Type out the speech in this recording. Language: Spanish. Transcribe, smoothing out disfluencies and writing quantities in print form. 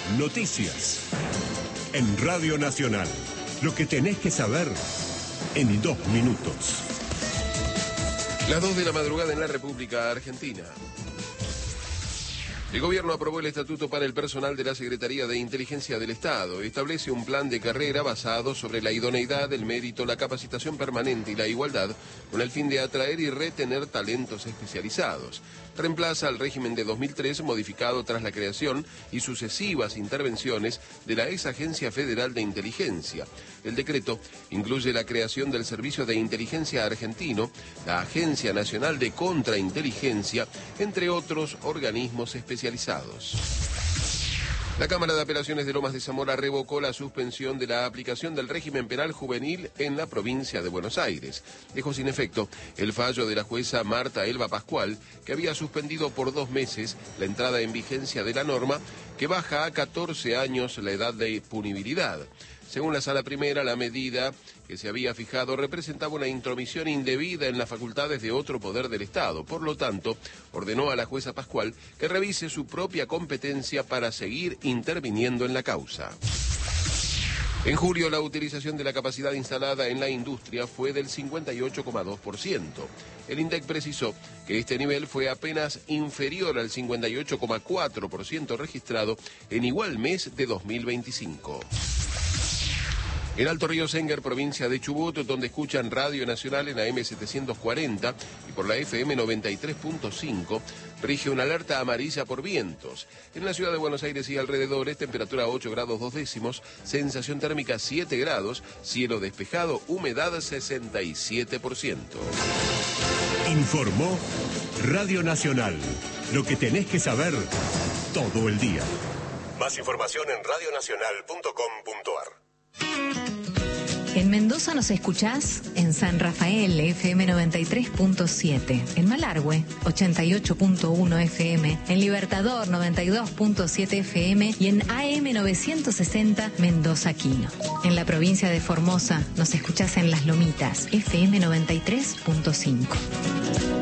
Noticias. En Radio Nacional. Lo que tenés que saber en 2 minutos. Las 2 de la madrugada en la República Argentina. El gobierno aprobó el estatuto para el personal de la Secretaría de Inteligencia del Estado. Establece un plan de carrera basado sobre la idoneidad, el mérito, la capacitación permanente y la igualdad, con el fin de atraer y retener talentos especializados. Reemplaza al régimen de 2003 modificado tras la creación y sucesivas intervenciones de la ex Agencia Federal de Inteligencia. El decreto incluye la creación del Servicio de Inteligencia Argentino, la Agencia Nacional de Contrainteligencia, entre otros organismos especializados. La Cámara de Apelaciones de Lomas de Zamora revocó la suspensión de la aplicación del régimen penal juvenil en la provincia de Buenos Aires. Dejó sin efecto el fallo de la jueza Marta Elba Pascual, que había suspendido por 2 meses la entrada en vigencia de la norma, que baja a 14 años la edad de punibilidad. Según la Sala Primera, la medida que se había fijado representaba una intromisión indebida en las facultades de otro poder del Estado. Por lo tanto, ordenó a la jueza Pascual que revise su propia competencia para seguir interviniendo en la causa. En julio, la utilización de la capacidad instalada en la industria fue del 58,2%. El INDEC precisó que este nivel fue apenas inferior al 58,4% registrado en igual mes de 2025. En Alto Río Sénger, provincia de Chubut, donde escuchan Radio Nacional en AM 740 y por la FM 93.5, rige una alerta amarilla por vientos. En la ciudad de Buenos Aires y alrededores, temperatura 8 grados 2 décimos, sensación térmica 7 grados, cielo despejado, humedad 67%. Informó Radio Nacional. Lo que tenés que saber todo el día. Más información en radionacional.com.ar. En Mendoza nos escuchás en San Rafael, FM 93.7, en Malargüe, 88.1 FM, en Libertador, 92.7 FM y en AM 960 Mendoza Quino. En la provincia de Formosa nos escuchás en Las Lomitas, FM 93.5.